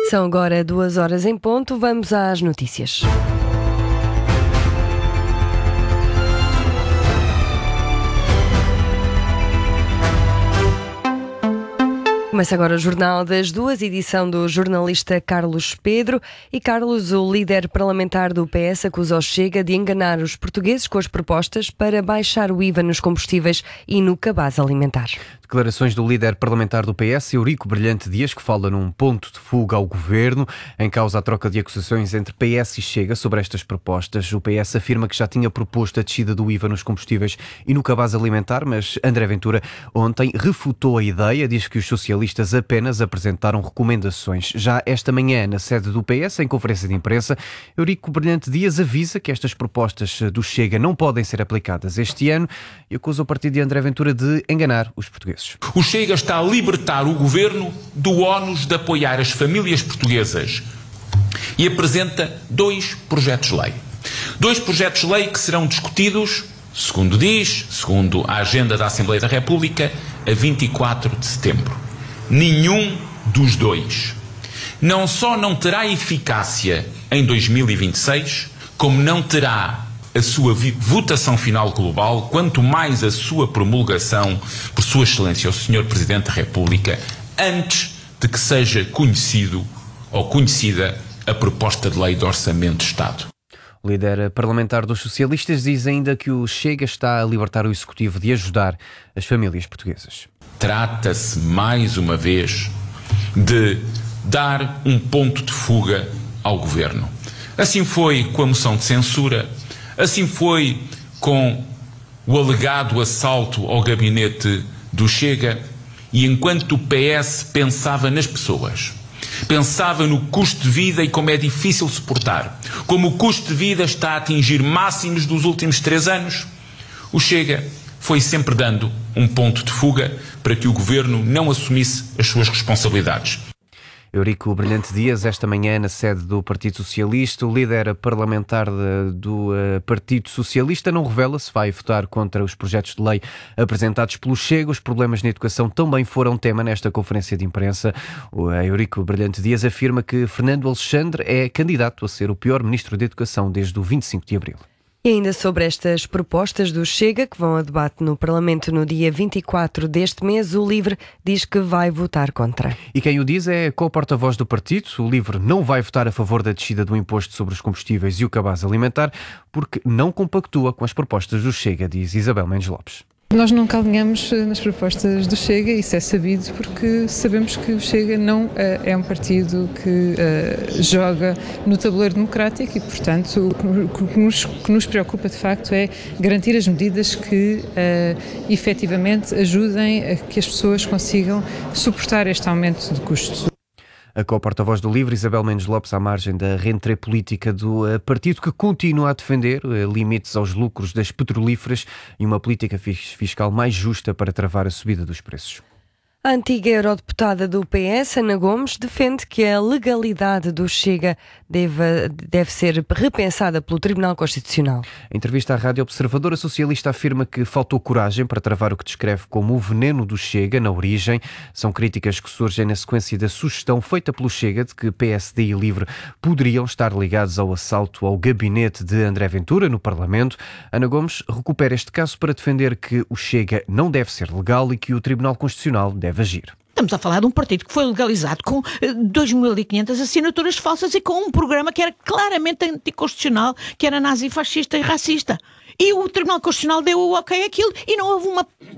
São agora 2 horas em ponto, vamos às notícias. Começa agora o Jornal das Duas, edição do jornalista Carlos Pedro. E Carlos, o líder parlamentar do PS, acusa o Chega de enganar os portugueses com as propostas para baixar o IVA nos combustíveis e no cabaz alimentar. Declarações do líder parlamentar do PS, Eurico Brilhante Dias, que fala num ponto de fuga ao governo. Em causa a troca de acusações entre PS e Chega sobre estas propostas. O PS afirma que já tinha proposto a descida do IVA nos combustíveis e no cabaz alimentar, mas André Ventura ontem refutou a ideia, diz que os socialistas apenas apresentaram recomendações. Já esta manhã, na sede do PS, em conferência de imprensa, Eurico Brilhante Dias avisa que estas propostas do Chega não podem ser aplicadas este ano e acusa o partido de André Ventura de enganar os portugueses. O Chega está a libertar o governo do ónus de apoiar as famílias portuguesas e apresenta 2 projetos de lei. 2 projetos de lei que serão discutidos, segundo a agenda da Assembleia da República, a 24 de setembro. Nenhum dos 2 não só não terá eficácia em 2026, como não terá a sua votação final global, quanto mais a sua promulgação por Sua Excelência o Sr. Presidente da República, antes de que seja conhecido ou conhecida a proposta de lei de Orçamento de Estado. O líder parlamentar dos socialistas diz ainda que o Chega está a libertar o Executivo de ajudar as famílias portuguesas. Trata-se, mais uma vez, de dar um ponto de fuga ao Governo. Assim foi com a moção de censura, assim foi com o alegado assalto ao gabinete do Chega, e enquanto o PS pensava nas pessoas, pensava no custo de vida e como é difícil suportar, como o custo de vida está a atingir máximos dos últimos 3 anos, o Chega foi sempre dando um ponto de fuga para que o Governo não assumisse as suas responsabilidades. Eurico Brilhante Dias, esta manhã na sede do Partido Socialista. O líder parlamentar do Partido Socialista não revela se vai votar contra os projetos de lei apresentados pelo Chega. Os problemas na educação também foram tema nesta conferência de imprensa. O Eurico Brilhante Dias afirma que Fernando Alexandre é candidato a ser o pior ministro da Educação desde o 25 de abril. E ainda sobre estas propostas do Chega, que vão a debate no Parlamento no dia 24 deste mês, o LIVRE diz que vai votar contra. E quem o diz é a co-porta-voz do partido. O LIVRE não vai votar a favor da descida do imposto sobre os combustíveis e o cabaz alimentar, porque não compactua com as propostas do Chega, diz Isabel Mendes Lopes. Nós nunca alinhamos nas propostas do Chega, isso é sabido, porque sabemos que o Chega não é um partido que joga no tabuleiro democrático e, portanto, o que nos preocupa de facto é garantir as medidas que efetivamente ajudem a que as pessoas consigam suportar este aumento de custos. A co-porta-voz do LIVRE, Isabel Mendes Lopes, à margem da rentrée política do partido, que continua a defender limites aos lucros das petrolíferas e uma política fiscal mais justa para travar a subida dos preços. A antiga eurodeputada do PS, Ana Gomes, defende que a legalidade do Chega deve ser repensada pelo Tribunal Constitucional. Em entrevista à Rádio Observador, a socialista afirma que faltou coragem para travar o que descreve como o veneno do Chega na origem. São críticas que surgem na sequência da sugestão feita pelo Chega de que PSD e LIVRE poderiam estar ligados ao assalto ao gabinete de André Ventura no Parlamento. Ana Gomes recupera este caso para defender que o Chega não deve ser legal e que o Tribunal Constitucional deve agir. Estamos a falar de um partido que foi legalizado com 2.500 assinaturas falsas e com um programa que era claramente anticonstitucional, que era nazi-fascista e racista. E o Tribunal Constitucional deu o ok àquilo e não houve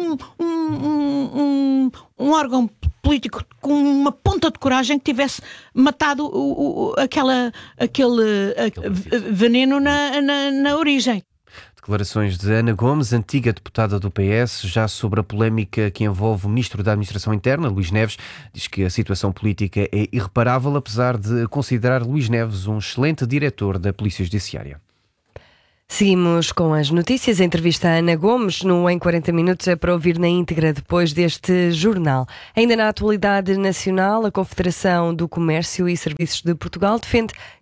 um órgão político com uma ponta de coragem que tivesse matado aquele veneno na origem. Declarações de Ana Gomes, antiga deputada do PS, já sobre a polémica que envolve o Ministro da Administração Interna, Luís Neves. Diz que a situação política é irreparável, apesar de considerar Luís Neves um excelente diretor da Polícia Judiciária. Seguimos com as notícias. A entrevista a Ana Gomes no Em 40 Minutos é para ouvir na íntegra depois deste jornal. Ainda na atualidade nacional, a Confederação do Comércio e Serviços de Portugal defende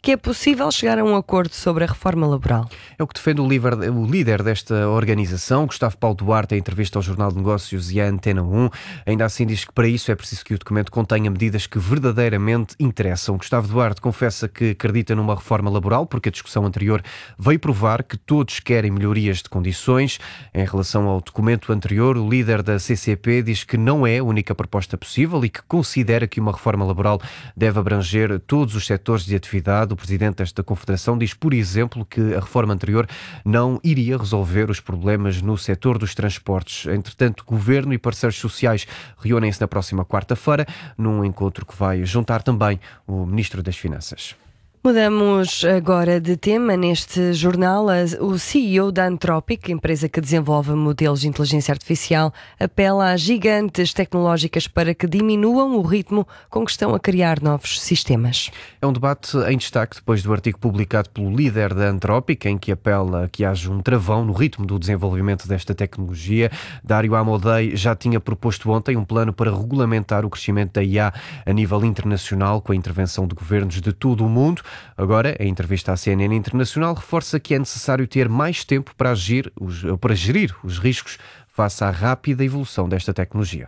que é possível chegar a um acordo sobre a reforma laboral. É o que defende o líder desta organização, Gustavo Paulo Duarte, em entrevista ao Jornal de Negócios e à Antena 1. Ainda assim diz que para isso é preciso que o documento contenha medidas que verdadeiramente interessam. Gustavo Duarte confessa que acredita numa reforma laboral porque a discussão anterior veio provar que todos querem melhorias de condições. Em relação ao documento anterior, o líder da CCP diz que não é a única proposta possível e que considera que uma reforma laboral deve abranger todos os setores de atividade. O presidente desta confederação diz, por exemplo, que a reforma anterior não iria resolver os problemas no setor dos transportes. Entretanto, governo e parceiros sociais reúnem-se na próxima quarta-feira num encontro que vai juntar também o Ministro das Finanças. Mudamos agora de tema. Neste jornal, o CEO da Anthropic, empresa que desenvolve modelos de inteligência artificial, apela às gigantes tecnológicas para que diminuam o ritmo com que estão a criar novos sistemas. É um debate em destaque depois do artigo publicado pelo líder da Anthropic, em que apela que haja um travão no ritmo do desenvolvimento desta tecnologia. Dario Amodei já tinha proposto ontem um plano para regulamentar o crescimento da IA a nível internacional, com a intervenção de governos de todo o mundo. Agora, em entrevista à CNN Internacional, reforça que é necessário ter mais tempo para gerir os riscos face à rápida evolução desta tecnologia.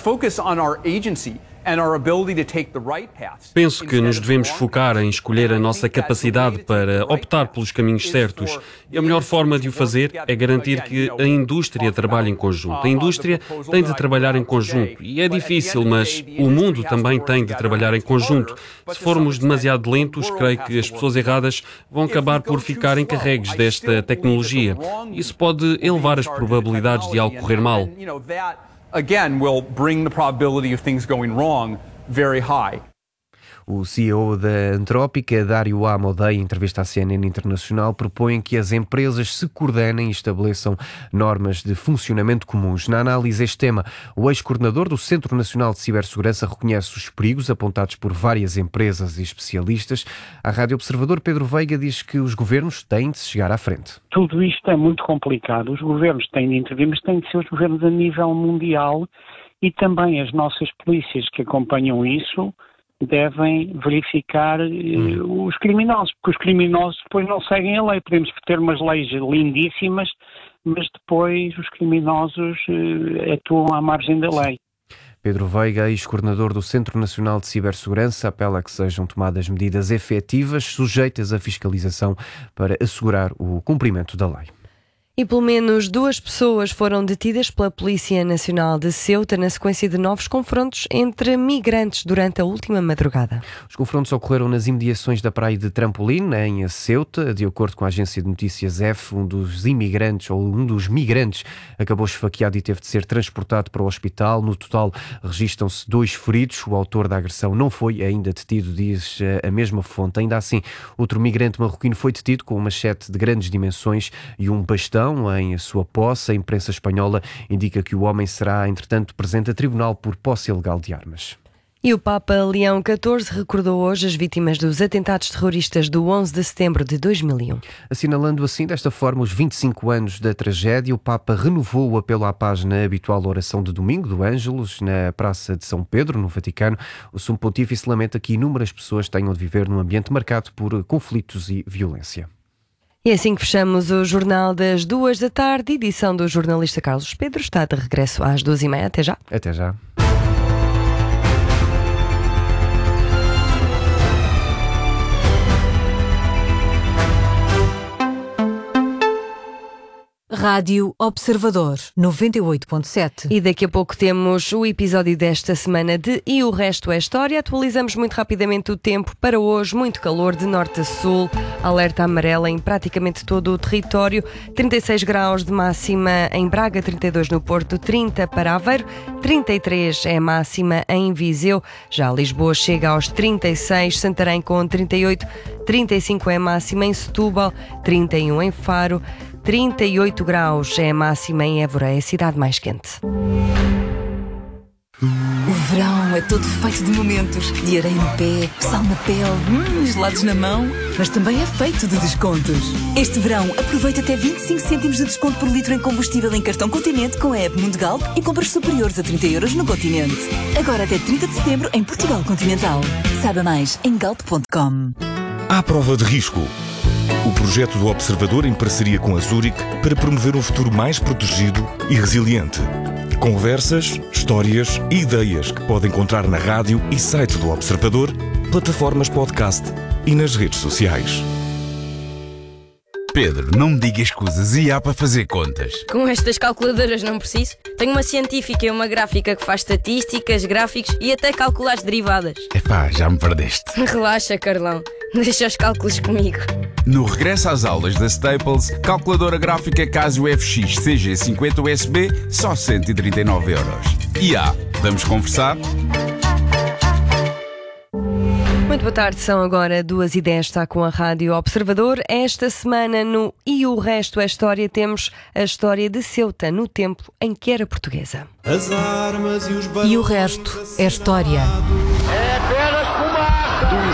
Penso que nos devemos focar em escolher a nossa capacidade para optar pelos caminhos certos. E a melhor forma de o fazer é garantir que a indústria trabalhe em conjunto. A indústria tem de trabalhar em conjunto. E é difícil, mas o mundo também tem de trabalhar em conjunto. Se formos demasiado lentos, creio que as pessoas erradas vão acabar por ficar encarregues desta tecnologia. Isso pode elevar as probabilidades de algo correr mal. Again, will bring the probability of things going wrong very high. O CEO da Anthropic, Dario Amodei, em entrevista à CNN Internacional, propõe que as empresas se coordenem e estabeleçam normas de funcionamento comuns. Na análise deste tema, o ex-coordenador do Centro Nacional de Cibersegurança reconhece os perigos apontados por várias empresas e especialistas. À Rádio Observador, Pedro Veiga diz que os governos têm de chegar à frente. Tudo isto é muito complicado. Os governos têm de intervir, mas têm de ser os governos a nível mundial e também as nossas polícias que acompanham isso devem verificar os criminosos, porque os criminosos depois não seguem a lei. Podemos ter umas leis lindíssimas, mas depois os criminosos atuam à margem da lei. Pedro Veiga, ex-coordenador do Centro Nacional de Cibersegurança, apela a que sejam tomadas medidas efetivas, sujeitas à fiscalização, para assegurar o cumprimento da lei. E pelo menos 2 pessoas foram detidas pela Polícia Nacional de Ceuta na sequência de novos confrontos entre migrantes durante a última madrugada. Os confrontos ocorreram nas imediações da praia de Trampolim, em Ceuta. De acordo com a agência de notícias F, um dos migrantes acabou esfaqueado e teve de ser transportado para o hospital. No total, registram-se 2 feridos. O autor da agressão não foi ainda detido, diz a mesma fonte. Ainda assim, outro migrante marroquino foi detido com uma machete de grandes dimensões e um bastão em sua posse. A imprensa espanhola indica que o homem será, entretanto, presente a tribunal por posse ilegal de armas. E o Papa Leão XIV recordou hoje as vítimas dos atentados terroristas do 11 de setembro de 2001. Assinalando assim, desta forma, os 25 anos da tragédia, o Papa renovou o apelo à paz na habitual oração de domingo do Ângelus, na Praça de São Pedro, no Vaticano. O Sumo Pontífice lamenta que inúmeras pessoas tenham de viver num ambiente marcado por conflitos e violência. E assim que fechamos o Jornal das 2 da tarde, edição do jornalista Carlos Pedro, está de regresso às 2h30. Até já. Até já. Rádio Observador 98.7. E daqui a pouco temos o episódio desta semana de E o Resto é História. Atualizamos muito rapidamente o tempo para hoje. Muito calor de norte a sul. Alerta amarela em praticamente todo o território. 36 graus de máxima em Braga, 32 no Porto, 30 para Aveiro, 33 é a máxima em Viseu. Já Lisboa chega aos 36, Santarém com 38, 35 é a máxima em Setúbal, 31 em Faro, 38 graus é a máxima em Évora, é a cidade mais quente. O verão é todo feito de momentos, de areia no pé, sal na pele, gelados na mão, mas também é feito de descontos. Este verão aproveita até 25 cêntimos de desconto por litro em combustível em cartão Continente com a app Mundo Galp e compras superiores a 30 € no Continente. Agora até 30 de setembro em Portugal Continental. Saiba mais em galp.com. À prova de risco. O projeto do Observador em parceria com a Zurich para promover um futuro mais protegido e resiliente. Conversas, histórias e ideias que pode encontrar na rádio e site do Observador, plataformas podcast e nas redes sociais. Pedro, não me digas escusas e há para fazer contas. Com estas calculadoras não preciso. Tenho uma científica e uma gráfica que faz estatísticas, gráficos e até cálculo às derivadas. Epá, já me perdeste. Relaxa, Carlão. Deixa os cálculos comigo. No regresso às aulas da Staples, calculadora gráfica Casio FX CG50 USB, só 139 €. E vamos conversar? Muito boa tarde, são agora 2h10, está com a Rádio Observador. Esta semana no E o Resto é História temos a história de Ceuta no tempo em que era portuguesa. E o resto é história. É apenas fumaça!